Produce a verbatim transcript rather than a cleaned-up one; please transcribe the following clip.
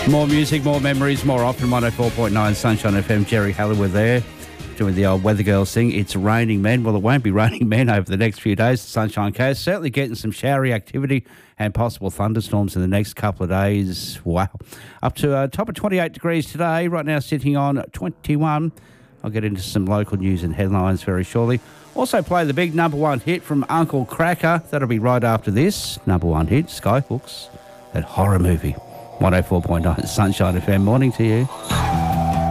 More music, more memories, more often. one oh four point nine Sunshine F M. Jerry Halliwell there doing the old Weather Girls thing. It's raining men. Well, it won't be raining men over the next few days. The Sunshine Coast certainly getting some showery activity and possible thunderstorms in the next couple of days. Wow. Up to a top of twenty-eight degrees today. Right now sitting on twenty-one. I'll get into some local news and headlines very shortly. Also play the big number one hit from Uncle Cracker. That'll be right after this. Number one hit, Skyhooks, that horror movie. one oh four point nine Sunshine F M. Morning to you.